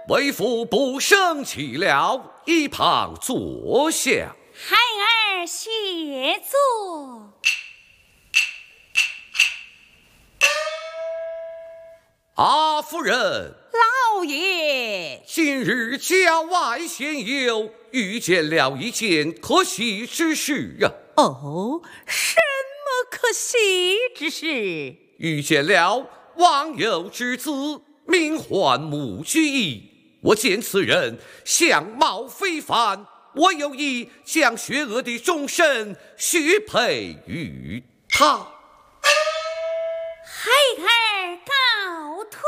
为父不生气了，一旁坐下。 孩儿谢坐。 阿夫人， 老爷， 今日郊外闲游，遇见了一件可喜之事呀。 哦，什么可喜之事？ 遇见了王友之子，名唤穆居易。我见此人相貌非凡，我有意将薛娥的终身许配于他。 孩儿告退。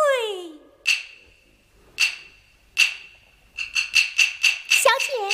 小姐，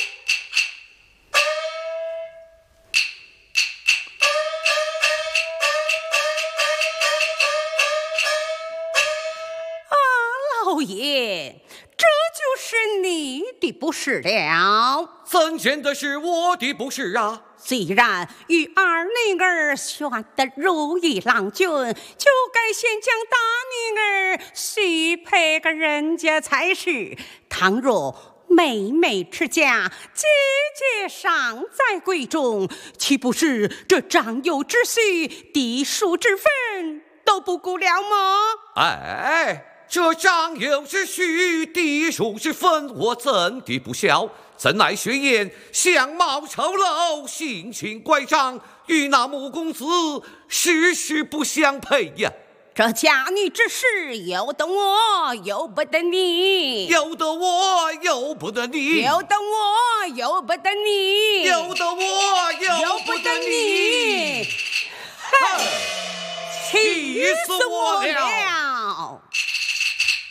老爷，这就是你的不是了。 怎见的是我的不是啊？ 既然与二女儿选得如意郎君，就该先将大女儿许配给人家才是。倘若妹妹持家，姐姐尚在闺中，岂不是这长幼之序、嫡庶之分都不顾了吗？ 哎，这长幼之序、嫡庶之分，我怎地不晓？怎奈薛燕相貌丑陋，性情乖张，与那穆公子事事不相配呀。 这嫁女之事，由得我，由不得你； 由得我，由不得你； 由得我，由不得你； 由得我，由不得你。 气死我了！